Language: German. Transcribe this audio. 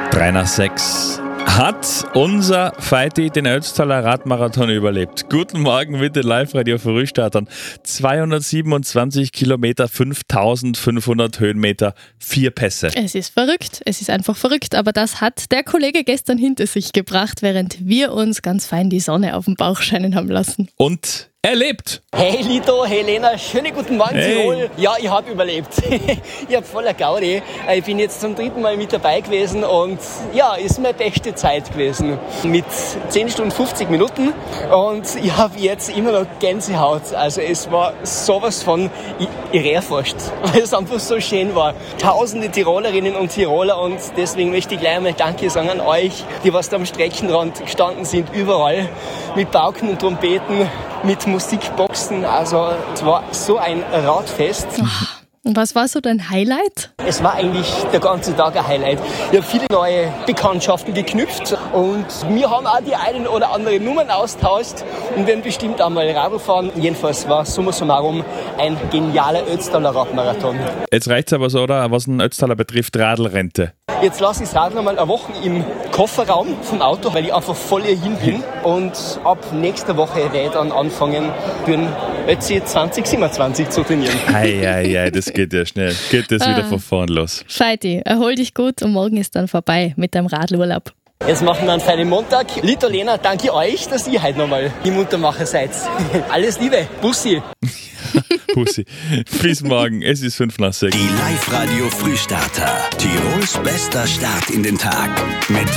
3 nach 6. Hat unser Feiti den Ötztaler Radmarathon überlebt? Guten Morgen mit den Live-Radio Frühstartern. 227 Kilometer, 5500 Höhenmeter, 4 Pässe. Es ist verrückt, es ist einfach verrückt, aber das hat der Kollege gestern hinter sich gebracht, während wir uns ganz fein die Sonne auf dem Bauch scheinen haben lassen. Und er lebt! Hey Lito, hey Lena, schönen guten Morgen Tirol. Ja, ich habe überlebt. Ich habe voller Gaudi. Ich bin jetzt zum 3. Mal mit dabei gewesen und ja, ist meine beste Zeit gewesen. Mit 10 Stunden 50 Minuten und ich habe jetzt immer noch Gänsehaut. Also es war sowas von irre fast, weil es einfach so schön war. Tausende Tirolerinnen und Tiroler und deswegen möchte ich gleich einmal Danke sagen an euch, die was da am Streckenrand gestanden sind, überall mit Pauken und Trompeten, mit Musikboxen, also es war so ein Radfest. Und was war so dein Highlight? Es war eigentlich der ganze Tag ein Highlight. Ich habe viele neue Bekanntschaften geknüpft und wir haben auch die einen oder anderen Nummern austauscht und werden bestimmt einmal Radl fahren. Jedenfalls war summa summarum ein genialer Ötztaler Radmarathon. Jetzt reicht's aber so, oder? Was den Ötztaler betrifft, Radlrente. Jetzt lasse ich das Radl mal eine Woche im Kofferraum vom Auto, weil ich einfach voll hier hin bin. Und ab nächster Woche werde ich dann anfangen, für den Ötzi 2027 zu trainieren. Ei, das geht ja schnell. Geht das wieder von vorn los. Feiti, erhol dich gut und morgen ist dann vorbei mit deinem Radlurlaub. Jetzt machen wir einen feinen Montag. Lito, Lena, danke euch, dass ihr heute nochmal im Untermacher seid. Alles Liebe, Bussi. Pussy. Bis morgen, es ist 5 nach 6. Die Live-Radio Frühstarter. Tirols bester Start in den Tag. Mit